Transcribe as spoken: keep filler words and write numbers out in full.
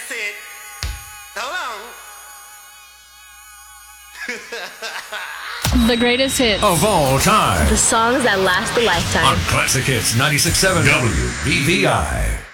greatest hit. Hold on. The greatest hits of all time. The songs that last a lifetime. On Classic Hits ninety-six point seven W B V I.